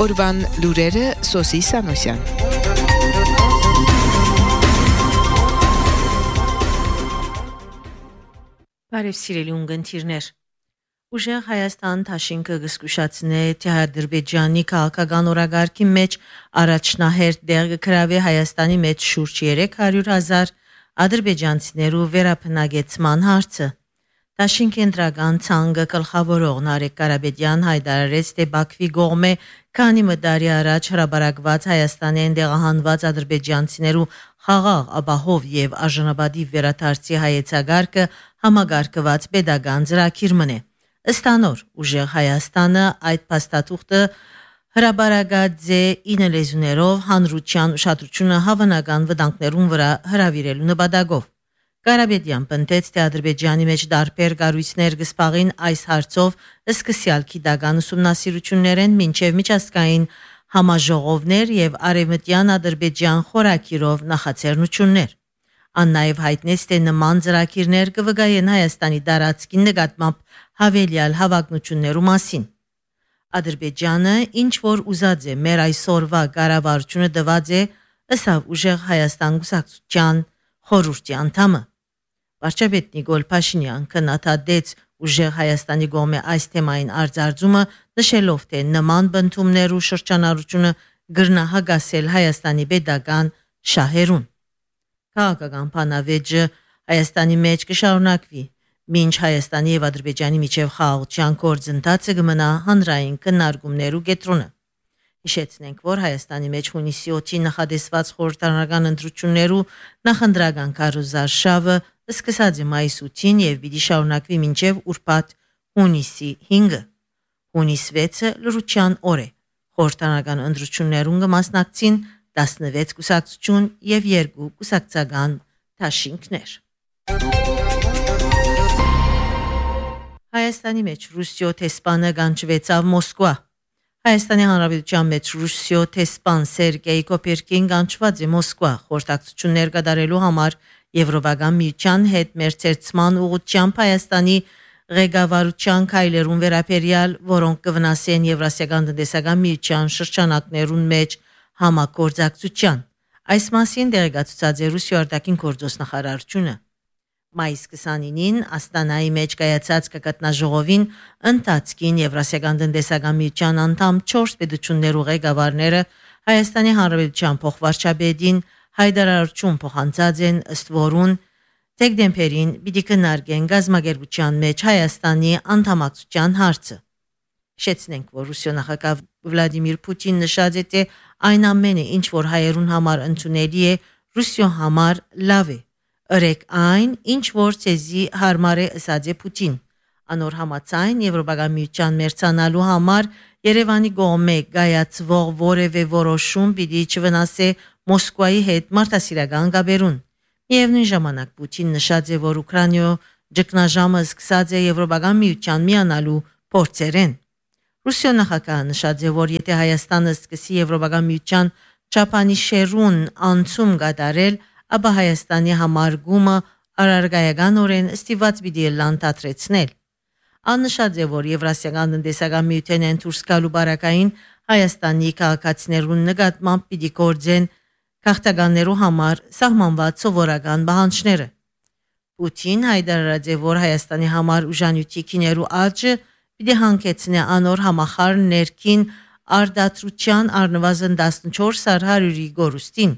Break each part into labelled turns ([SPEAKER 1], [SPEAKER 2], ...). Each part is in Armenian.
[SPEAKER 1] Օրվան լուրերը Սոսի Սանոսյան։
[SPEAKER 2] Բարև սիրելի ունգընտիրներ։ Ուժեղ Հայաստան Թաշինքը գսկուշացնե թե Ադրբեջանի քաղաքական օրագարկի մեջ առաջնահերթ դեր կգրավի Հայաստանի մեջ շուրջ 300,000 ադրբեջանցիներու վերապնագեցման հարցը։ Թաշին կենտրական ցանկը գլխավորող Նարեկ Կարապետյան հայտարարեց, թե Բաքվի կողմէ քանի մդարի առաջ հրաբարակված Հայաստանեն դեղահանված ադրբեջանցիներու խաղաղ, ապահով եւ արժանապատիվ վերադարձի հայեցակարգը համագարկված pedagogan ծրագիր մնե։ Ըստ անոր, ուժեղ Հայաստանը այդ փաստաթուղթը հրաբարակած է 9 լեզուներով հանրության ուշադրությունը հավանական վտանգներուն վրա հրավիրելու նպատակով։ Կարապետյան պնդեց, թե Ադրբեջանի մեջ դարբեր կառույցներ կսպաղին այս հարցով սկսյալ քիդական ուսումնասիրություններեն մինչև միջազգային համաժողովներ եւ արևմտյան Ադրբեջան խորակիրով նախաձեռնություններ։ Ան նաև հայտնեց, թե նման ծրագիրներ կվկայեն Հայաստանի տարածքի նկատմամբ հավելյալ հավակնություններու մասին։ Ադրբեջանը ինչ որ ուզած է մեր այսօրվա կառավարությունը դված է ըսավ ուժեղ Հայաստան գուսակցության խորհրդի անդամը։ Վարչապետ Նիկոլ Փաշինյան քննադատեց ուժեղ Հայաստանի կողմէ այս թեմային արձարծումը, նշելով, թե նման բնդումներու շրջանառությունը գրնա հագասել Հայաստանի pedagogan շահերուն։ Քաղաքական բանավեճը Հայաստանի մեջ կշարունակվի, մինչ Հայաստանի եւ Ադրբեջանի միջև խաղաղության գործընթացը կմնա հանրային քննարկումներու կենտրոնը։ Հիշեցնենք, որ Հայաստանի մեջ հունիսի 8-ին նախադեсված խորհրդարանական ընտրություններու նախընտրական կառույցը սկսած է մայիսի 8-ին եւ պիտի շարունակվի մինչեւ ուրբաթ հունիսի 5-ը։ Հունիս 6-ը լրության օր է։ Խորհրդարանական ընտրություններուն կմասնակցին 16 կուսակցություն եւ 2 կուսակցական դաշինքներ։ Հայաստանի մեջ Ռուսիո տեսփանը գանչվեցավ Մոսկվա։ Հայաստանի Հանրապետության մեջ Ռուսիո տեսփան Սերգեյ Կոպերկին գանչված է Մոսկվա խորհրդակցություններ կատարելու համար Եվրոպական միության հետ մերձեցման ուղղությամբ Հայաստանի ղեկավարության քայլերուն վերաբերյալ, որոնք կվնասեն Եվրասիական տնտեսական միության շրջանակներուն մեջ համագործակցության։ Այս մասին տեղեկացուցած է Ռուսիո արտաքին գործոստ նախարարությունը։ Մայիսի 29-ին Աստանայի մեջ կայացած կկատնաժողովին ընթացքին Եվրասիական տնտեսական միության անդամ 4 պետություններու ղեկավարները Հայաստանի Հանրապետության փոխվարչապետին հայտարարություն փոխանցած են, ըստ որուն դեկտեմբերին պիտի քննարկեն գազམ་ագերբության մեջ Հայաստանի անդամակցության հարցը։ Շեցնենք, որ Ռուսիո նախագահ Վլադիմիր Պուտինը նշած է, թե այն ամենը, ինչ որ հայերուն համար ընդունելի է, Ռուսիո համար լավ է։ Ըրեք այն, ինչ որ ցեզի հարմար է, ըսած է Պուտին։ Անոր համաձայն Եվրոպական միության մերձանալու համար Երևանի կողմէ գայացվող որևէ որոշում պիտի չվնասե Մոսկվայի հետ մարդասիրական գաբերուն։ Միևնույն ժամանակ Պուտին նշած է, որ Ուկրաինայո ճգնաժամը սկսած է Եվրոպական միության միանալու փորձերեն։ Ռուսիո նախագահը նշած է, որ եթե Հայաստանը սկսի Եվրոպական միության չափանիշերուն անցում կատարել, ապա Հայաստանի համար գումը արարգայականորեն ստիված պիտի լանդատրեցնել։ Աննշած է, որ Եվրասիական տնտեսական միութենեն դուրս գալու բարակային Հայաստանի քաղաքացիներուն նկատմամբ պիտի գործեն քաղաքականներու համար սահմանված սովորական պահանջները։ Պուտին հայտարարած է, որ Հայաստանի համար ուժանյութի քիներու աճը պիտի հանգեցնե անոր համախառ ներքին արդարության առնվազն 14%-ի գորուստին։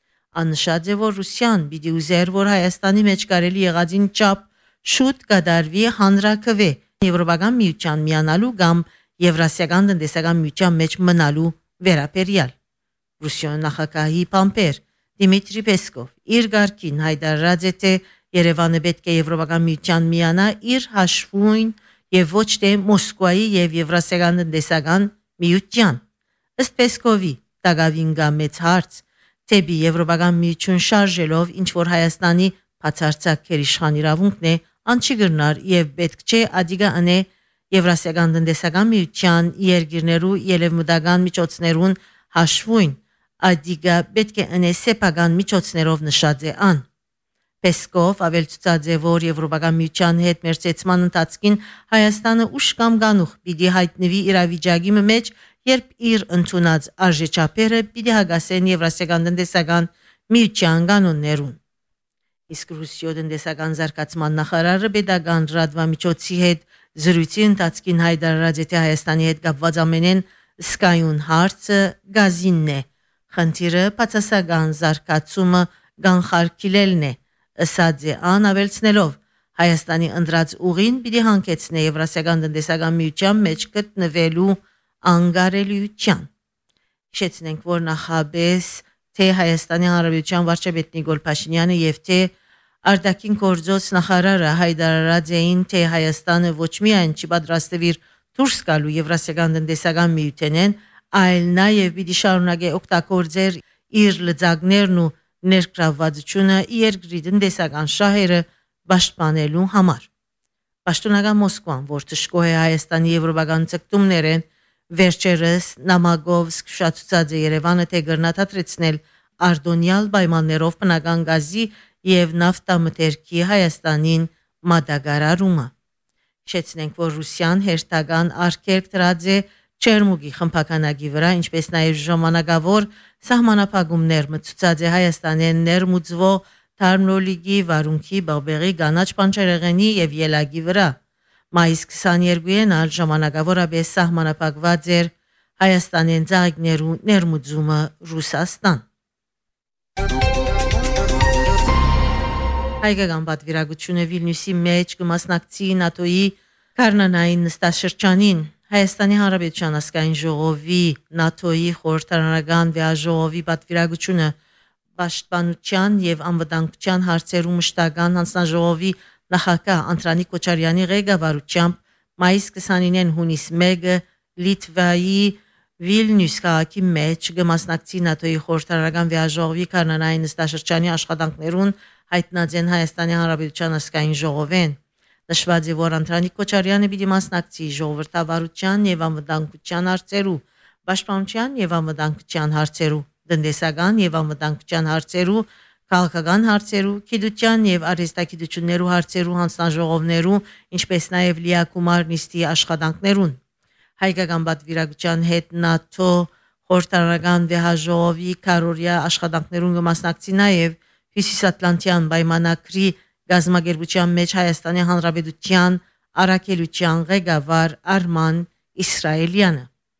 [SPEAKER 2] Աննշած է, որ Ռուսիան պիտի ուզեր, որ Հայաստանի մեջ կարելի եղածին չափ շուտ կդարվի հանրակրվե Եվրոպական միության միանալու կամ Եվրասիական տնտեսական միության մեջ մնալու վերաբերյալ։ Ռուսիո նախագահի փամփեր Դիմիտրի Պեսկով իր գարկին հայտարարած է, թե Երևանը պետք է Եվրոպական միության միանա իր հաշվույն եւ ոչ թե Մոսկվայի եւ Եվրասիական տնտեսական միության։ Ըստ Պեսկովի դակավին գա մեծ հարց, թեպի Եվրոպական միություն շարժելով ինչ որ Հայաստանի բացարձակ քերիշխան իրավունքն է, անչի գրնար եւ պետք չէ ադիգա անե Եվրասիական տնտեսական միության երկիրներու ելևմտական միջոցներուն հաշվույն, ադիգա պետք է անե սեփական միջոցներով նշած է ան։ Պեսկով ավելցուցած է, որ Եվրոպական միության հետ մերձեցման ընթացքին Հայաստանը ուշ կամ գանուխ պիտի հայտնվի իրավիճակի մեջ, երբ իր ընդունած արժեչափերը պիտի հագասեն Եվրասիական տնտեսական միության կանոններուն։ Իսկ Ռուսիո տնտեսական զարգացման նախարարը pedagogan լրատվամիջոցի հետ զրույցի ընթացքին հայտարարած է, թե Հայաստանի հետ կապված ամենեն սկայուն հարցը գազինն է։ Խնդիրը բացասական զարգացումը կանխարգելելն է, ըսած է ան ավելցնելով Հայաստանի ընդրած ուղին պիտի հանգեցնե Եվրասիական տնտեսական միության մեջ գտնվելու անգարելիության։ Հիշեցնենք, որ նախաբես թե Հայաստանի Հանրապետության վարչապետ Նիկոլ Փաշինյանը եւ թե արտաքին գործոց նախարարը հայտարարած էին, թե Հայաստանը ոչ միայն չի պատրաստվիր դուրս գալու Եվրասիական տնտեսական միութենեն, այլ նաեւ պիտի շարունակի օգտագործել իր լծակներն ու ներգրավվածությունը երկրի տնտեսական շահերը պաշտպանելու համար։ Պաշտոնական Մոսկվան, որ թշկող է Հայաստանի եվրոպական ցկտումներեն, վերջերս նամակով զսկշացուցած է Երևանը, թե գրնաթատրեցնել արդոնյալ պայմաններով բնական գազի եւ նավթամթերքի Հայաստանին մատակարարումը։ Շեծնենք, որ Ռուսիան հերթական արգելք դրած է Չերմուգի խմբականակի վրա, ինչպես նաև ժամանակավոր սահմանափակումներ մտցած է Հայաստանեն ներմուծվող Թարմնոլիգի, Վարունքի, Բաղբեղի, Գանաչ Պանչերեղենի եւ Ելագի վրա։ Մայիս 22-ին ալ ժամանակավորապես սահմանափակված էր Հայաստանեն ծաղիկներու ներմուծումը Ռուսաստան։ Հայկական պատվիրակությունը Վիլնյուսի մեջ կմասնակցի ՆԱՏՕ-ի Կարնանային նստաշրջանին։ Հայաստանի Հանրապետության ազգային ժողովի ՆԱՏՕ-ի խորհրդարանական վեաժողովի պատվիրակությունը պաշտպանության եւ անվտանգության հարցերու մշտական հանձնաժողովի նախագահ Անդրանիկ Կոչարյանի ղեկավարությամբ մայիս 29-ին հունիս 1-ը Լիտվայի Վիլնյուս քաղաքի մեջ կմասնակցի ՆԱՏՕ-ի խորհրդարանական վեաժողովի Կարնանային նստաշրջանի աշխատանքներուն հայտնած են Հայաստանի Հանրապետության ազգային ժողովեն։ Նշված է, որ Անդրանիկ Կոչարյանը պիտի մասնակցի ժողովրդավարության եւ անվտանգության հարցերու, պաշտպանության եւ անվտանգության հարցերու, տնտեսական եւ անվտանգության հարցերու, քաղաքական հարցերու, գիտության եւ արհեստագիտություններու հարցերու հանձնաժողովներու, ինչպես նաեւ լիակումար նիստի աշխատանքներուն։ Հայկական պատվիրակության հետ ՆԱՏՕ խորհրդարանական վեաժողովի քարորիա աշխատանքներուն կմասնակցի նաեւ Հյուսիսատլանտյան պայմանագրի գազագերբության մեջ Հայաստանի Հանրապետության առաքելության ղեկավար Արման Իսրայելյանը։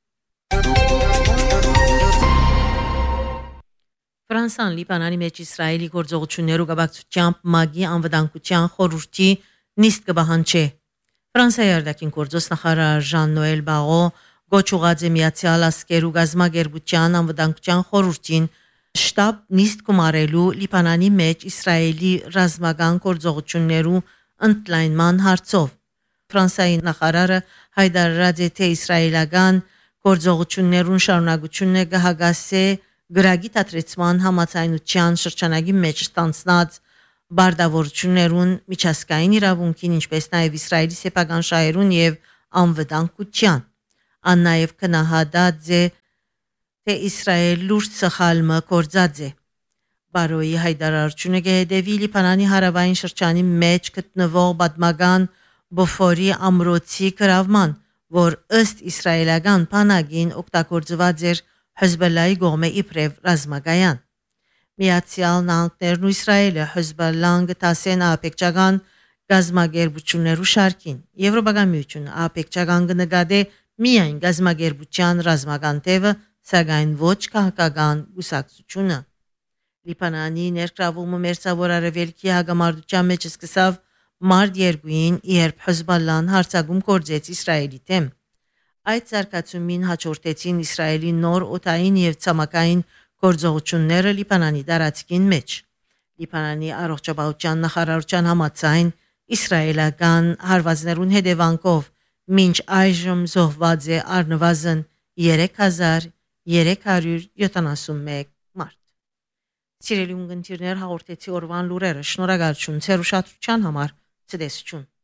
[SPEAKER 2] Ֆրանսան Լիբանանի մեջ Իսրայելի գործողություններու կապակցությամբ ՄԱԳ-ի անվտանգության խորհրդի նիստ կբահանջի։ Ֆրանսիայի արտաքին գործոս նախարար Ժան-Նոել Բաղո գոչուած է Միացյալ Աշխարհու գազագերբության անվտանգության խորհրդին շտաբ նիստ կմարելու Լիբանանի մեջ Իսրայելի ռազմական գործողություններու ընդլայնման հարցով։ Ֆրանսիայի նախարարը հայտարարած է, թե իսրայելական գործողություններուն շարունակությունը կհագասե գրագի դադրեցման համաձայնության շրջանագի մեջ ստանցնած բարդավորություններուն միջազգային իրավունքին, ինչպես նաև Իսրայելի սեփական շահերուն եւ անվտանգության։ Ան նաև կնահատած է, թե Իսրայել լուրջ սխալմը կործած է։ Բարոյի հայտարարությունը կհետևի Լիբանանի հարավային շրջանի մեջ գտնվող պատմական Բոֆորի ամրոցի գրավման, որ ըստ իսրայելական բանակին օգտագործված էր Հեզբոլլայի կողմէ իբրև ռազմագայան։ Միացյալ Նահանգներն ու Իսրայելը Հեզբոլլան գտասեն ահաբեկչական գազագերբություններու շարքին։ Եվրոպական միությունը ահաբեկչական կնկատի միայն գազագերբության ռազմական թևը, սակայն ոչ քաղաքական գուսակցությունը։ Լիբանանի ներգրավումը մերձավոր արևելքի հագամարտության մեջ սկսավ մարտ 2-ին, երբ Հեզբոլլան հարձակում կործեց Իսրայելի դեմ։ Այդ զարգացումին հաջորդեցին Իսրայելի նոր օդային եւ ցամաքային գործողությունները Լիբանանի տարածքին մեջ։ Լիբանանի առողջապահության նախարարության համաձայն իսրայելական հարվածներուն հետևանքով մինչ այժմ զոհված է առնվազն 3371 մարդ։ Սիրելի ունգընտիրներ, հաղորդեցի օրվան լուրերը։ Շնորհակալություն ձեր ուշադրության համար։ Ցտեսություն։